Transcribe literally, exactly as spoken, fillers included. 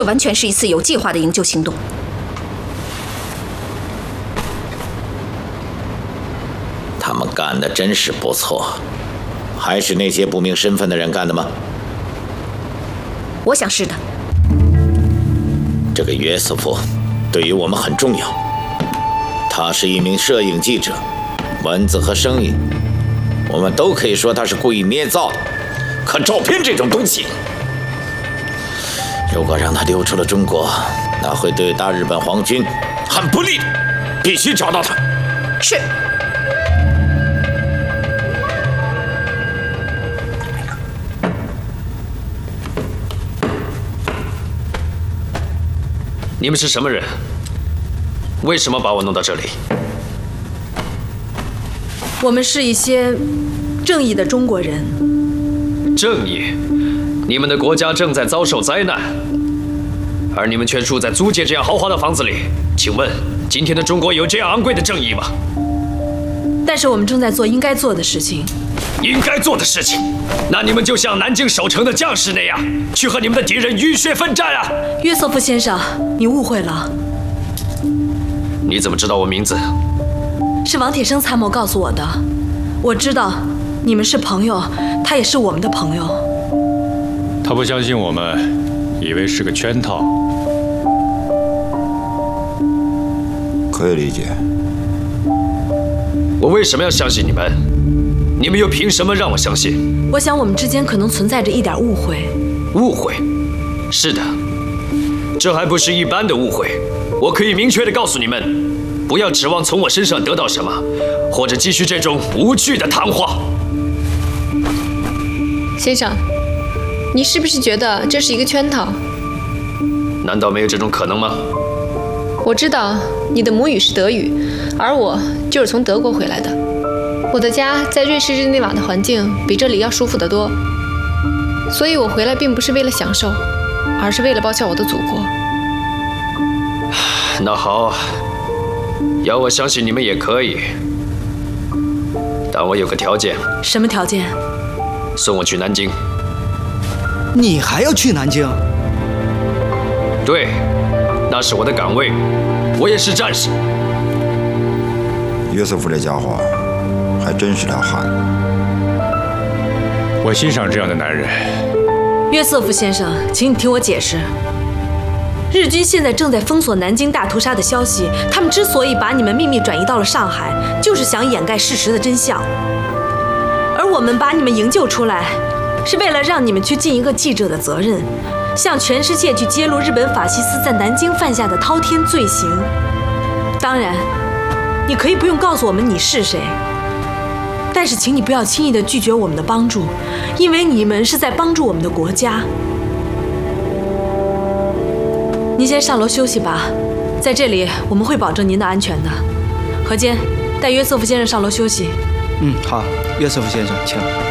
完全是一次有计划的营救行动。 他们干的真是不错，还是那些不明身份的人干的吗？ 我想是的。 这个约瑟夫对于我们很重要，他是一名摄影记者，文字和声音，我们都可以说他是故意捏造的。可照片这种东西，如果让他溜出了中国，那会对大日本皇军很不利的，必须找到他。 是。 你们是什么人？为什么把我弄到这里？ 我们是一些正义的中国人。 正义？你们的国家正在遭受灾难，而你们却住在租界这样豪华的房子里。请问，今天的中国有这样昂贵的正义吗？ 但是我们正在做应该做的事情。 应该做的事情？那你们就像南京守城的将士那样，去和你们的敌人浴血奋战啊！ 约瑟夫先生，你误会了。 你怎么知道我名字？ 是王铁生参谋告诉我的。我知道你们是朋友，他也是我们的朋友。 他不相信我们，以为是个圈套。 可以理解。 我为什么要相信你们？你们又凭什么让我相信？ 我想我们之间可能存在着一点误会。 误会？是的，这还不是一般的误会。我可以明确地告诉你们，不要指望从我身上得到什么，或者继续这种无趣的谈话。 先生，你是不是觉得这是一个圈套？ 难道没有这种可能吗？ 我知道你的母语是德语，而我就是从德国回来的。我的家在瑞士日内瓦的环境比这里要舒服得多，所以我回来并不是为了享受，而是为了报效我的祖国。 那好，要我相信你们也可以，但我有个条件。 什么条件？ 送我去南京。 你还要去南京？ 对，那是我的岗位，我也是战士。 约瑟夫这家伙还真是条汉子。 我欣赏这样的男人。 约瑟夫先生，请你听我解释。日军现在正在封锁南京大屠杀的消息，他们之所以把你们秘密转移到了上海，就是想掩盖事实的真相。而我们把你们营救出来，是为了让你们去尽一个记者的责任，向全世界去揭露日本法西斯在南京犯下的滔天罪行。当然，你可以不用告诉我们你是谁，但是请你不要轻易地拒绝我们的帮助，因为你们是在帮助我们的国家。您先上楼休息吧，在这里我们会保证您的安全的。何坚，带约瑟夫先生上楼休息。 嗯，好，约瑟夫先生，请。